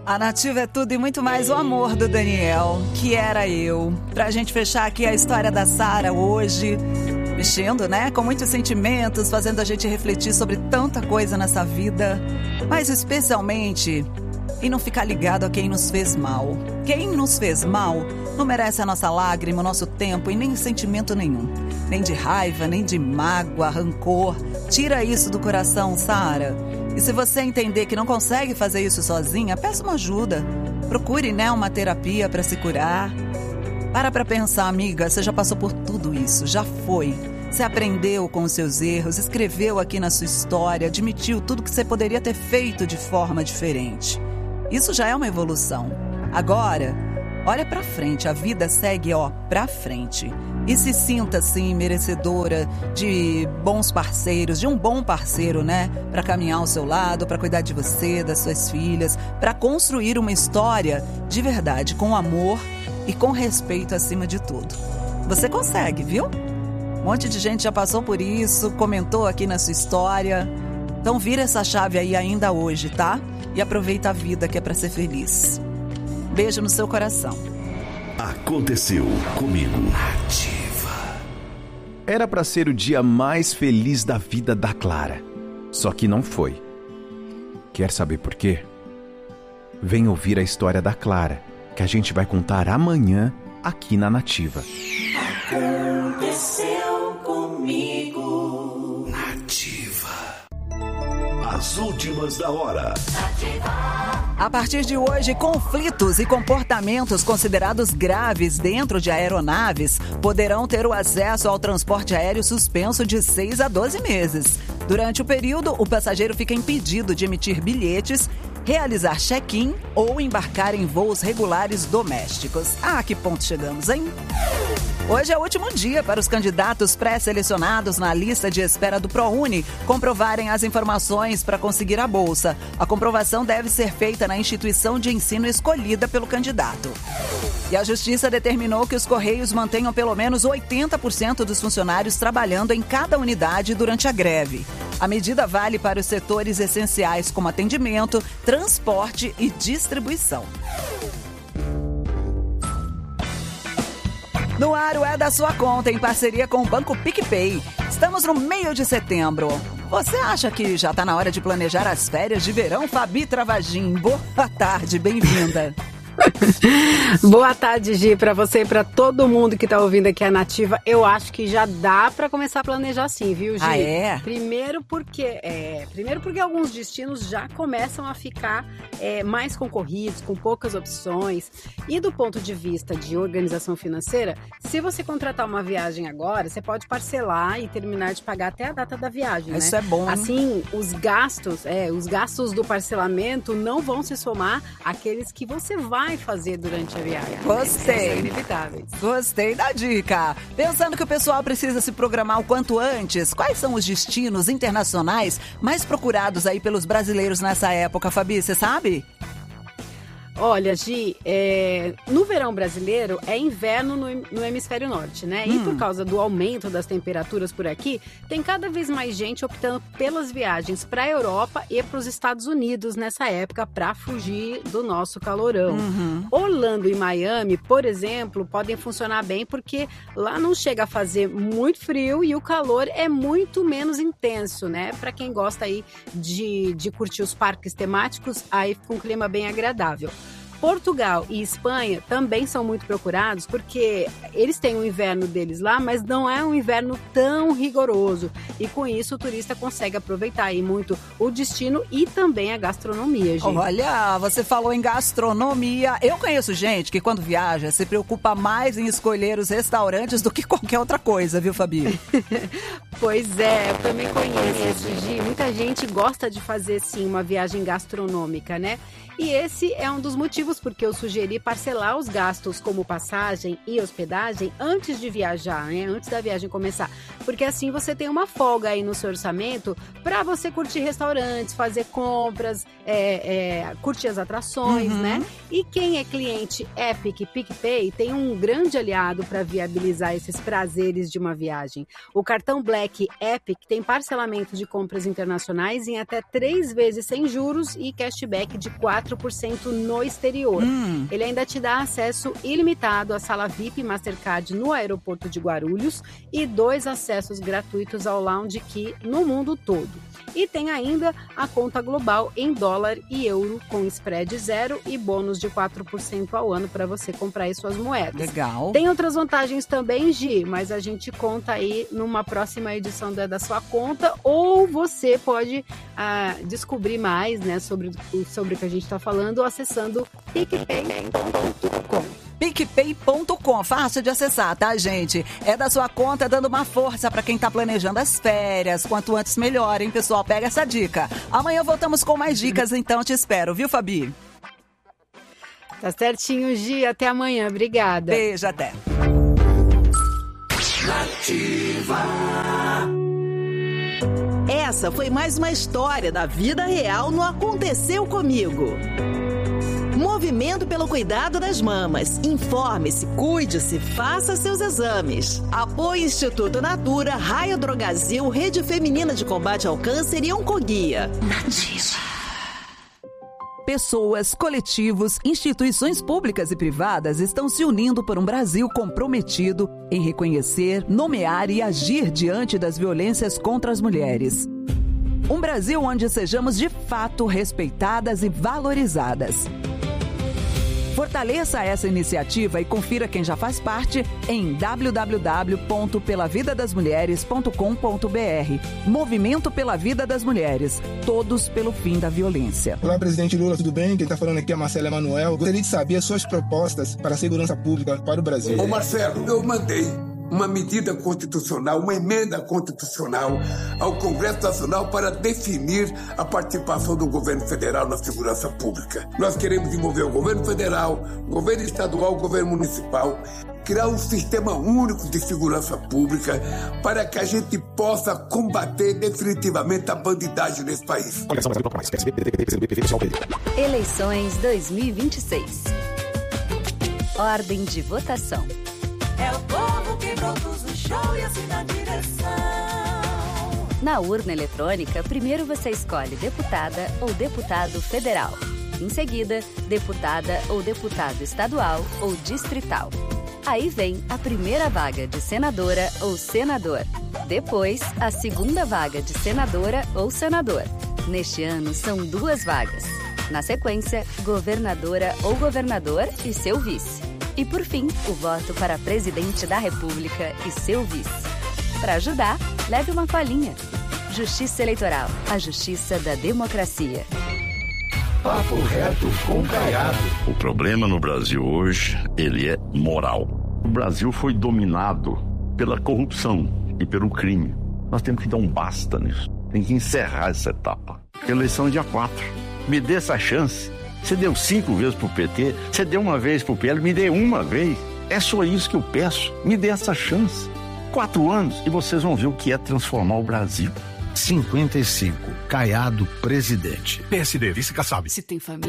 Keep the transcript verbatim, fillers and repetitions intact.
A Nativa é tudo e muito mais o amor do Daniel, que era eu. Pra gente fechar aqui a história da Sara hoje, mexendo, né, com muitos sentimentos, fazendo a gente refletir sobre tanta coisa nessa vida, mas especialmente em não ficar ligado a quem nos fez mal. Quem nos fez mal não merece a nossa lágrima, o nosso tempo e nem sentimento nenhum. Nem de raiva, nem de mágoa, rancor. Tira isso do coração, Sara. E se você entender que não consegue fazer isso sozinha, peça uma ajuda. Procure, né, uma terapia para se curar. Para pra pensar, amiga, você já passou por tudo isso, já foi. Você aprendeu com os seus erros, escreveu aqui na sua história, admitiu tudo que você poderia ter feito de forma diferente. Isso já é uma evolução. Agora, olha pra frente, a vida segue, ó, pra frente. E se sinta, assim, merecedora de bons parceiros, de um bom parceiro, né? Pra caminhar ao seu lado, pra cuidar de você, das suas filhas, pra construir uma história de verdade, com amor e com respeito acima de tudo. Você consegue, viu? Um monte de gente já passou por isso, comentou aqui na sua história. Então vira essa chave aí ainda hoje, tá? E aproveita a vida que é pra ser feliz. Beijo no seu coração. Aconteceu comigo. Ativa. Era pra ser o dia mais feliz da vida da Clara. Só que não foi. Quer saber por quê? Vem ouvir a história da Clara, que a gente vai contar amanhã aqui na Nativa. Aconteceu comigo. Nativa. As últimas da hora. A partir de hoje, conflitos e comportamentos considerados graves dentro de aeronaves poderão ter o acesso ao transporte aéreo suspenso de seis a doze meses. Durante o período, o passageiro fica impedido de emitir bilhetes, realizar check-in ou embarcar em voos regulares domésticos. Ah, que ponto chegamos, hein? Hoje é o último dia para os candidatos pré-selecionados na lista de espera do ProUni comprovarem as informações para conseguir a bolsa. A comprovação deve ser feita na instituição de ensino escolhida pelo candidato. E a Justiça determinou que os Correios mantenham pelo menos oitenta por cento dos funcionários trabalhando em cada unidade durante a greve. A medida vale para os setores essenciais como atendimento, transporte e distribuição. No ar, o É da Sua Conta, em parceria com o Banco PicPay. Estamos no meio de setembro. Você acha que já está na hora de planejar as férias de verão? Fabi Travagin, boa tarde, bem-vinda. Boa tarde, Gi, para você e para todo mundo que tá ouvindo aqui a Nativa. Eu acho que já dá para começar a planejar sim, viu, Gi? Ah, é? Primeiro porque, é, primeiro porque alguns destinos já começam a ficar é, mais concorridos, com poucas opções. E do ponto de vista de organização financeira, se você contratar uma viagem agora, você pode parcelar e terminar de pagar até a data da viagem, né? Isso é bom. Assim, os gastos, é, os gastos do parcelamento não vão se somar àqueles que você vai fazer durante a viagem. Gostei. São inevitáveis. Gostei da dica. Pensando que o pessoal precisa se programar o quanto antes, quais são os destinos internacionais mais procurados aí pelos brasileiros nessa época, Fabi, você sabe? Olha, Gi, é, no verão brasileiro é inverno no, no hemisfério norte, né? Hum. E por causa do aumento das temperaturas por aqui, tem cada vez mais gente optando pelas viagens para a Europa e para os Estados Unidos nessa época para fugir do nosso calorão. Uhum. Orlando e Miami, por exemplo, podem funcionar bem porque lá não chega a fazer muito frio e o calor é muito menos intenso, né? Para quem gosta aí de, de curtir os parques temáticos, aí fica um clima bem agradável. Portugal e Espanha também são muito procurados porque eles têm o inverno deles lá, mas não é um inverno tão rigoroso. E com isso o turista consegue aproveitar aí muito o destino e também a gastronomia, gente. Olha, você falou em gastronomia. Eu conheço gente que quando viaja se preocupa mais em escolher os restaurantes do que qualquer outra coisa, viu, Fabi? Pois é, eu também conheço, Gi. Muita gente gosta de fazer, sim, uma viagem gastronômica, né? E esse é um dos motivos porque eu sugeri parcelar os gastos como passagem e hospedagem antes de viajar, né? Antes da viagem começar. Porque assim você tem uma folga aí no seu orçamento para você curtir restaurantes, fazer compras, é, é, curtir as atrações, uhum. né? E quem é cliente Epic PicPay tem um grande aliado para viabilizar esses prazeres de uma viagem. O cartão Black Cashback Epic tem parcelamento de compras internacionais em até três vezes sem juros e cashback de quatro por cento no exterior. Hum. Ele ainda te dá acesso ilimitado à sala V I P Mastercard no aeroporto de Guarulhos e dois acessos gratuitos ao Lounge Key no mundo todo. E tem ainda a conta global em dólar e euro com spread zero e bônus de quatro por cento ao ano para você comprar aí suas moedas. Legal. Tem outras vantagens também, Gi, mas a gente conta aí numa próxima edição da, da sua conta, ou você pode ah, descobrir mais, né, sobre, sobre o que a gente está falando acessando picpay ponto com. PicPay ponto com, fácil de acessar, tá, gente? É da sua conta, dando uma força pra quem tá planejando as férias. Quanto antes, melhor, hein, pessoal? Pega essa dica. Amanhã voltamos com mais dicas, então te espero, viu, Fabi? Tá certinho, Gi. Até amanhã. Obrigada. Beijo, até. Nativa. Essa foi mais uma história da vida real no Aconteceu Comigo. Movimento pelo cuidado das mamas. Informe-se, cuide-se, faça seus exames. Apoio Instituto Natura, Raio Drogazil, Rede Feminina de Combate ao Câncer e Oncoguia. Nativa. Pessoas, coletivos, instituições públicas e privadas estão se unindo por um Brasil comprometido em reconhecer, nomear e agir diante das violências contra as mulheres. Um Brasil onde sejamos de fato respeitadas e valorizadas. Fortaleça essa iniciativa e confira quem já faz parte em w w w ponto pela vida das mulheres ponto com ponto b r. Movimento pela Vida das Mulheres. Todos pelo fim da violência. Olá, presidente Lula, tudo bem? Quem está falando aqui é Marcelo Emanuel. Gostaria de saber as suas propostas para a segurança pública para o Brasil. Ô Marcelo, eu mandei uma medida constitucional, uma emenda constitucional ao Congresso Nacional para definir a participação do governo federal na segurança pública. Nós queremos envolver o governo federal, o governo estadual, o governo municipal, criar um sistema único de segurança pública para que a gente possa combater definitivamente a bandidagem nesse país. Eleições dois mil e vinte e seis. Ordem de votação. É o povo que produz o show e assim na direção. Na urna eletrônica, primeiro você escolhe deputada ou deputado federal. Em seguida, deputada ou deputado estadual ou distrital. Aí vem a primeira vaga de senadora ou senador. Depois, a segunda vaga de senadora ou senador. Neste ano, são duas vagas. Na sequência, governadora ou governador e seu vice. E, por fim, o voto para presidente da República e seu vice. Para ajudar, leve uma colinha. Justiça Eleitoral, a justiça da democracia. Papo reto com Caiado. O problema no Brasil hoje, ele é moral. O Brasil foi dominado pela corrupção e pelo crime. Nós temos que dar um basta nisso. Tem que encerrar essa etapa. Eleição dia quatro. Me dê essa chance. Você deu cinco vezes pro P T, você deu uma vez pro P L, me dê uma vez. É só isso que eu peço. Me dê essa chance. Quatro anos e vocês vão ver o que é transformar o Brasil. cinquenta e cinco. Caiado, presidente. P S D, vice Kassab. Se tem família.